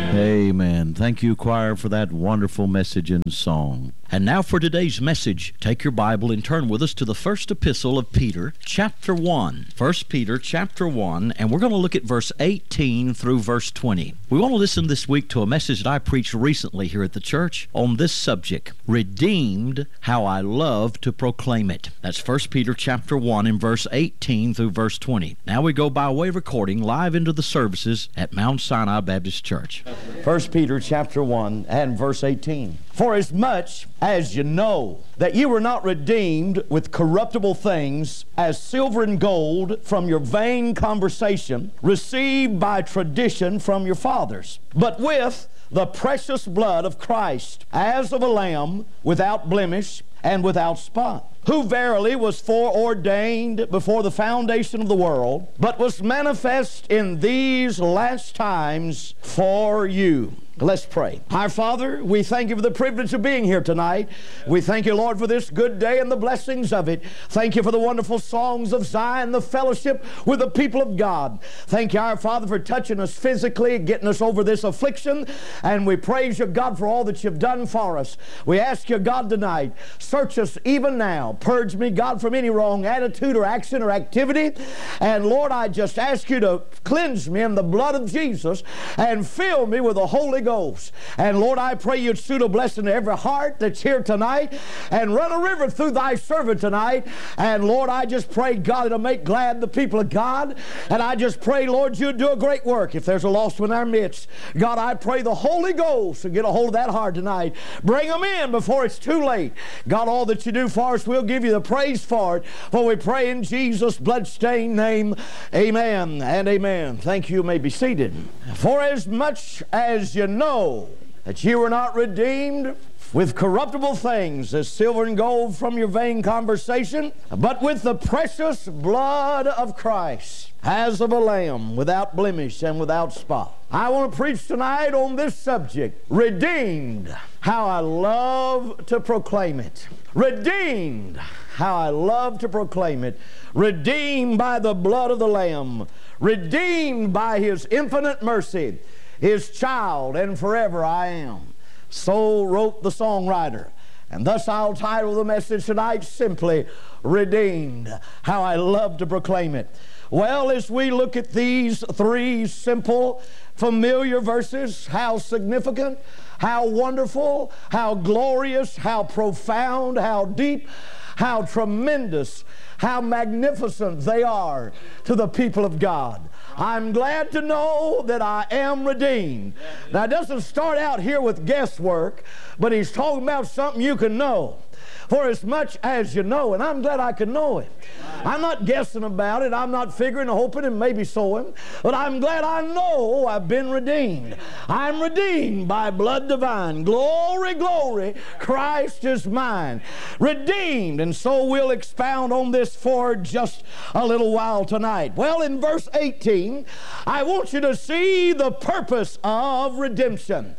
Amen. Thank you, choir, for that wonderful message and song. And now for today's message. Take your Bible and turn with us to the first epistle of Peter, chapter 1. 1 Peter, chapter 1, and we're going to look at verse 18 through verse 20. We want to listen this week to a message that I preached recently here at the church on this subject, Redeemed, How I Love to Proclaim It. That's 1 Peter, chapter 1, in verse 18 through verse 20. Now we go by way of recording live into the services at Mount Sinai Baptist Church. 1 Peter, chapter 1, and verse 18. For as much as you know that you were not redeemed with corruptible things as silver and gold from your vain conversation received by tradition from your fathers, but with the precious blood of Christ, as of a lamb without blemish and without spot, who verily was foreordained before the foundation of the world, but was manifest in these last times for you. Let's pray. Our Father, we thank you for the privilege of being here tonight. We thank you, Lord, for this good day and the blessings of it. Thank you for the wonderful songs of Zion, the fellowship with the people of God. Thank you, our Father, for touching us physically, getting us over this affliction. And we praise you, God, for all that you've done for us. We ask you, God, tonight, search us even now. Purge me, God, from any wrong attitude or action or activity. And Lord, I just ask you to cleanse me in the blood of Jesus and fill me with the Holy Ghost. And Lord, I pray you'd shoot a blessing to every heart that's here tonight and run a river through thy servant tonight. And Lord, I just pray, God, it'll make glad the people of God. And I just pray, Lord, you'd do a great work if there's a lost one in our midst. God, I pray the Holy Ghost will get a hold of that heart tonight. Bring them in before it's too late. God, all that you do for us, we'll give you the praise for it. For we pray in Jesus' bloodstained name. Amen and amen. Thank you. You may be seated. For as much as you know that you were not redeemed with corruptible things as silver and gold from your vain conversation, but with the precious blood of Christ, as of a lamb without blemish and without spot. I want to preach tonight on this subject, redeemed, how I love to proclaim it. Redeemed, how I love to proclaim it. Redeemed by the blood of the Lamb. Redeemed by His infinite mercy. His child, and forever I am. So wrote the songwriter. And thus I'll title the message tonight simply, Redeemed, how I love to proclaim it. Well, as we look at these three simple, familiar verses, how significant, how wonderful, how glorious, how profound, how deep, how tremendous, how magnificent they are to the people of God. I'm glad to know that I am redeemed. Now, it doesn't start out here with guesswork, but he's talking about something you can know. For as much as you know, and I'm glad I can know it. I'm not guessing about it. I'm not figuring, hoping, and maybe sowing. But I'm glad I know I've been redeemed. I'm redeemed by blood divine. Glory, glory, Christ is mine. Redeemed, and so we'll expound on this for just a little while tonight. Well, in verse 18, I want you to see the purpose of redemption.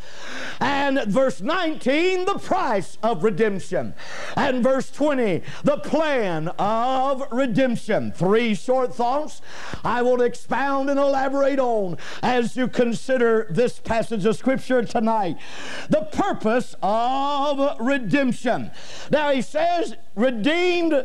And verse 19, the price of redemption. And verse 20, the plan of redemption. Three short thoughts I will expound and elaborate on as you consider this passage of Scripture tonight. The purpose of redemption. Now he says, redeemed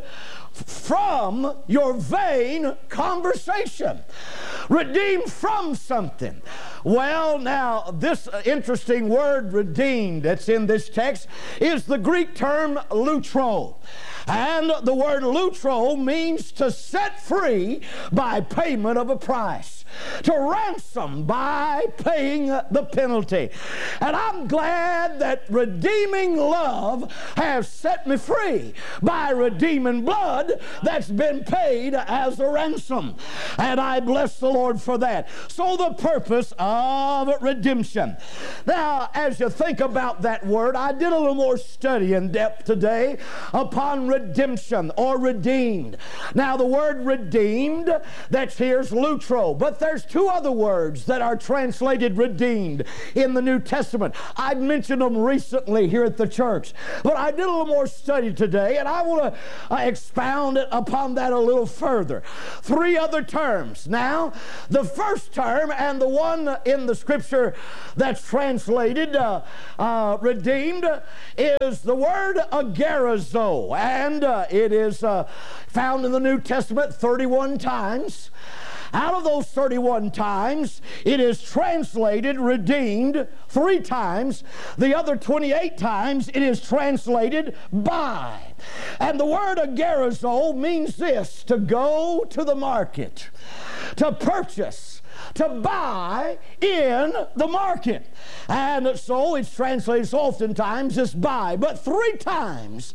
from your vain conversation. Redeemed from something. Well, now, this interesting word, redeemed, that's in this text, is the Greek term lutro. And the word lutro means to set free by payment of a price. To ransom by paying the penalty. And I'm glad that redeeming love has set me free by redeeming blood that's been paid as a ransom. And I bless the Lord for that. So the purpose of redemption. Now, as you think about that word, I did a little more study in depth today upon redemption or redeemed. Now, the word redeemed, that's here's lutro, but there's two other words that are translated redeemed in the New Testament. I mentioned them recently here at the church, but I did a little more study today, and I want to expound upon that a little further. Three other terms. Now, the first term, and the one in the Scripture that's translated redeemed, is the word agarizo, and it is found in the New Testament 31 times. Out of those 31 times, it is translated redeemed 3 times. The other 28 times, it is translated by. And the word agarizo means this: to go to the market, to purchase, to buy in the market. And so it's translated so oftentimes as buy, but three times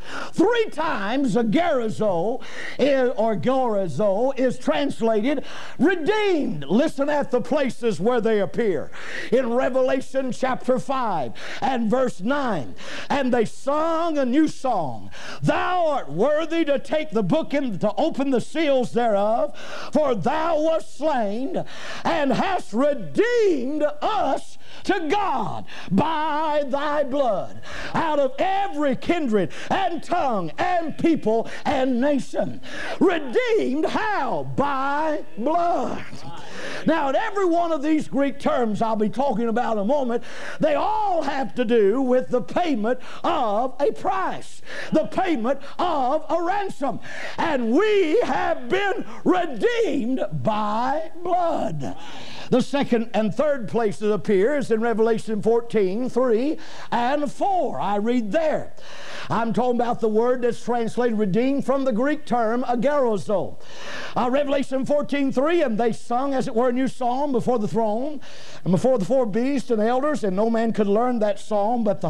agarizo or gorizo is translated redeemed. Listen at the places where they appear. In Revelation chapter 5 and verse 9, and they sung a new song, thou art worthy to take the book and to open the seals thereof, for thou wast slain and hast redeemed us to God by thy blood out of every kindred and tongue and people and nation. Redeemed how? By blood. Now, in every one of these Greek terms I'll be talking about in a moment, they all have to do with the payment of a price, the payment of a ransom. And we have been redeemed by blood. The second and third place it appears in Revelation 14:3 and 4. I read there. I'm talking about the word that's translated redeemed from the Greek term agarizo. Revelation 14:3, and they sung as it were a new psalm before the throne and before the 4 beasts and elders, and no man could learn that psalm but the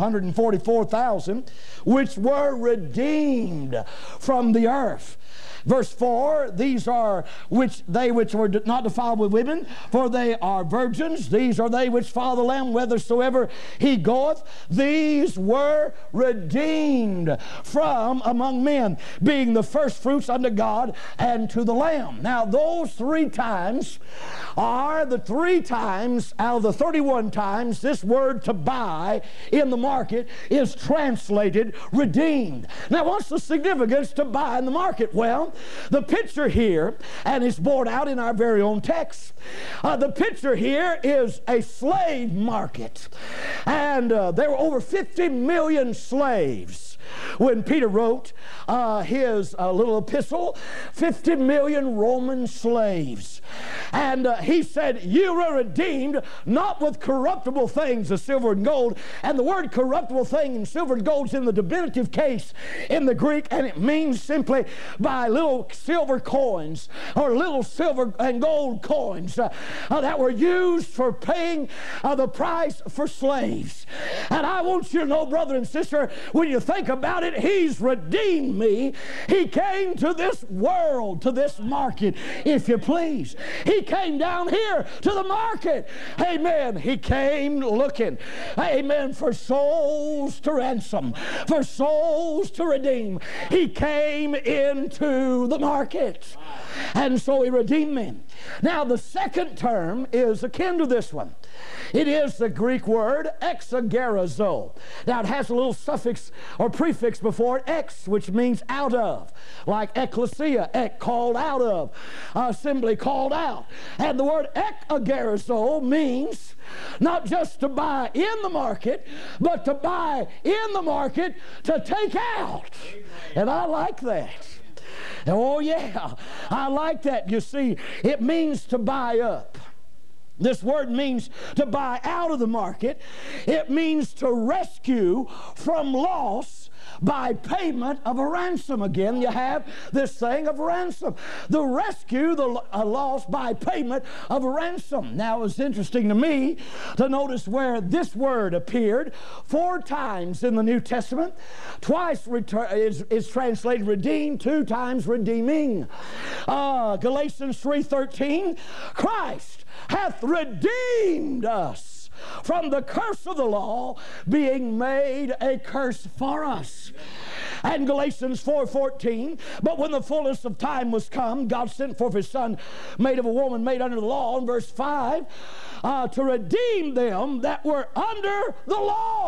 144,000 which were redeemed from the earth. Verse 4, these are which were not defiled with women, for they are virgins. These are they which follow the Lamb whithersoever he goeth. These were redeemed from among men, being the first fruits unto God and to the Lamb. Now, those 3 times are the 3 times out of the 31 times this word to buy in the market is translated redeemed. Now, what's the significance to buy in the market? Well, the picture here, and it's borne out in our very own text, the picture here is a slave market. And there were over 50 million slaves when Peter wrote his little epistle. 50 million Roman slaves. And he said, you were redeemed not with corruptible things, as silver and gold. And the word corruptible thing and silver and gold is in the diminutive case in the Greek, and it means simply by little silver coins or little silver and gold coins that were used for paying the price for slaves. And I want you to know, brother and sister, when you think about it, he's redeemed me. He came to this world, to this market, if you please. He came down here to the market. Amen. He came looking, amen, for souls to ransom, for souls to redeem. He came into the market. And so he redeemed me. Now, the second term is akin to this one. It is the Greek word exagarizo. Now, it has a little suffix or prefix before it, ex, which means out of, like ecclesia, called out of, assembly called out. And the word exagarizo means not just to buy in the market, but to buy in the market to take out. And I like that. Oh, yeah, I like that. You see, it means to buy up. This word means to buy out of the market. It means to rescue from loss by payment of a ransom. Again, you have this thing of ransom. The rescue, the loss by payment of a ransom. Now, it was interesting to me to notice where this word appeared 4 times in the New Testament. Twice is translated redeemed, 2 times redeeming. Galatians 3:13, Christ hath redeemed us from the curse of the law, being made a curse for us. And Galatians 4:14, but when the fullness of time was come, God sent forth his Son, made of a woman, made under the law, in verse 5, to redeem them that were under the law.